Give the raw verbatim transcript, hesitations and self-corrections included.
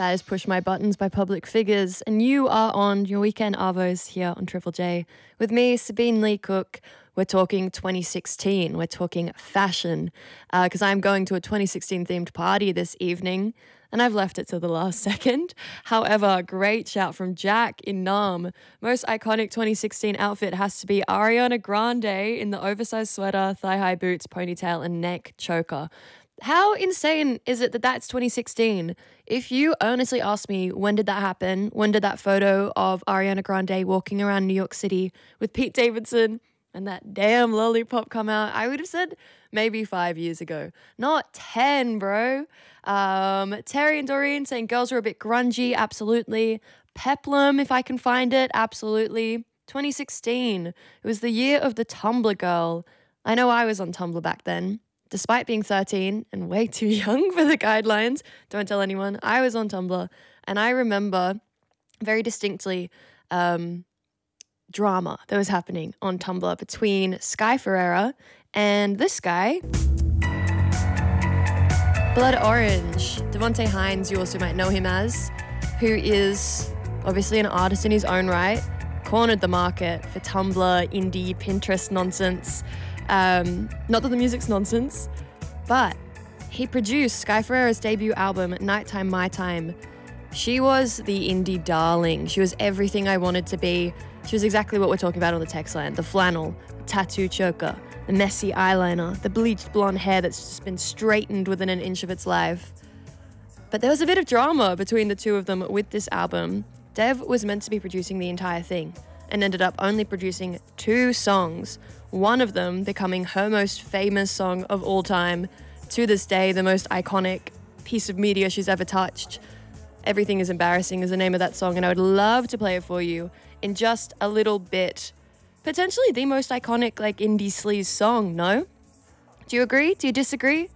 That is Push My Buttons by Public Figures, and you are on your Weekend Arvos here on Triple J with me, Sabine Lee Cook. We're talking twenty sixteen. We're talking fashion because uh, I'm going to a twenty sixteen themed party this evening and I've left it to the last second. However, great shout from Jack in Nam. Most iconic twenty sixteen outfit has to be Ariana Grande in the oversized sweater, thigh-high boots, ponytail, and neck choker. How insane is it that that's twenty sixteen? If you honestly ask me, when did that happen? When did that photo of Ariana Grande walking around New York City with Pete Davidson and that damn lollipop come out? I would have said maybe five years ago. Not ten, bro. Um, Terry and Doreen saying girls were a bit grungy. Absolutely. Peplum, if I can find it. Absolutely. twenty sixteen. It was the year of the Tumblr girl. I know I was on Tumblr back then. Despite being thirteen and way too young for the guidelines, don't tell anyone, I was on Tumblr. And I remember very distinctly um, drama that was happening on Tumblr between Sky Ferreira and this guy, Blood Orange. Devonte Hines, you also might know him as, who is obviously an artist in his own right, cornered the market for Tumblr, indie, Pinterest nonsense. Um, not that the music's nonsense, but he produced Sky Ferreira's debut album, Nighttime My Time. She was the indie darling. She was everything I wanted to be. She was exactly what we're talking about on the text line. The flannel, the tattoo choker, the messy eyeliner, the bleached blonde hair that's just been straightened within an inch of its life. But there was a bit of drama between the two of them with this album. Dev was meant to be producing the entire thing and ended up only producing two songs, one of them becoming her most famous song of all time, to this day the most iconic piece of media she's ever touched. Everything is Embarrassing is the name of that song, and I would love to play it for you in just a little bit. Potentially the most iconic like indie sleaze song, no? Do you agree? Do you disagree?